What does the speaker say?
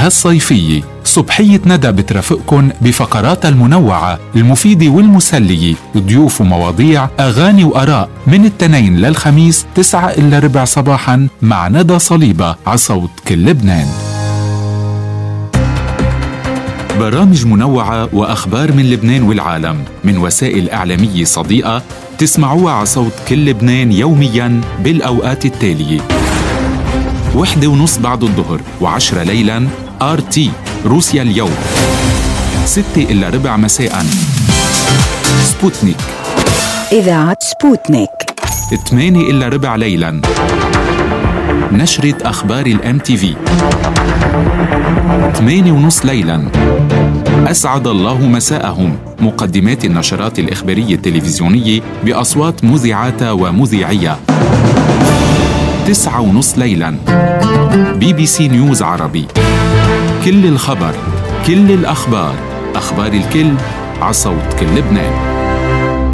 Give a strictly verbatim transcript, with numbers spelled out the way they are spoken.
هالصيفية صبحية ندى بترافقكن بفقرات المنوعة المفيدة والمسلية، ضيوف ومواضيع، أغاني وآراء، من التنين للخميس تسعة إلا ربع صباحا مع ندى صليبة عصوت كل لبنان. برامج منوعة وأخبار من لبنان والعالم من وسائل إعلامية صديقة تسمعوها عصوت كل لبنان يومياً بالأوقات التالية: وحدة ونص بعد الظهر وعشرة ليلاً آر تي روسيا اليوم، ستة إلا ربع مساءً سبوتنيك إذاعة سبوتنيك، ثمانية إلا ربع ليلاً نشرة أخبار الام تي في، ثمانية ونص ليلاً أسعد الله مساءهم، مقدمات النشرات الإخبارية التلفزيونية بأصوات مذيعاتها ومذيعية. تسعة ونص ليلاً بي بي سي نيوز عربي، كل الخبر، كل الأخبار، أخبار الكل عصوت كل لبنان.